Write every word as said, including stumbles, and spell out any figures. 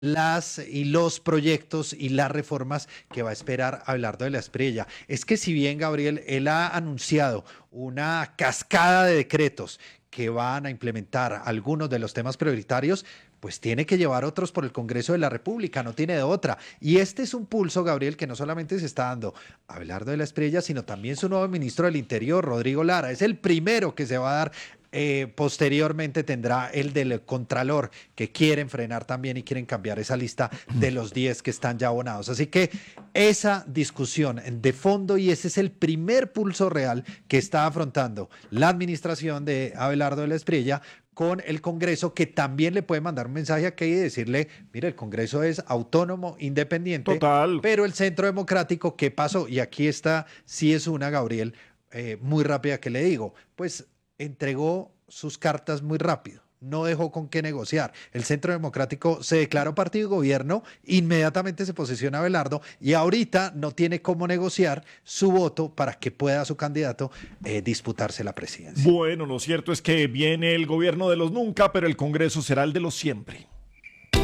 las y los proyectos y las reformas que va a esperar Abelardo de la Espriella. Es que si bien, Gabriel, él ha anunciado una cascada de decretos que van a implementar algunos de los temas prioritarios, pues tiene que llevar otros por el Congreso de la República, no tiene de otra. Y este es un pulso, Gabriel, que no solamente se está dando a Abelardo de la Espriella, sino también su nuevo ministro del Interior, Rodrigo Lara. Es el primero que se va a dar. Eh, posteriormente tendrá el del Contralor, que quieren frenar también y quieren cambiar esa lista de los diez que están ya abonados. Así que esa discusión de fondo, y ese es el primer pulso real que está afrontando la administración de Abelardo de la Espriella con el Congreso, que también le puede mandar un mensaje aquí y decirle, mire, el Congreso es autónomo, independiente, Total. pero el Centro Democrático, ¿qué pasó? Y aquí está, sí es una, Gabriel, eh, muy rápida que le digo, pues entregó sus cartas muy rápido, no dejó con qué negociar. El Centro Democrático se declaró partido de gobierno, inmediatamente se posesiona Abelardo y ahorita no tiene cómo negociar su voto para que pueda su candidato eh, disputarse la presidencia. Bueno, lo cierto es que viene el gobierno de los nunca, pero el Congreso será el de los siempre.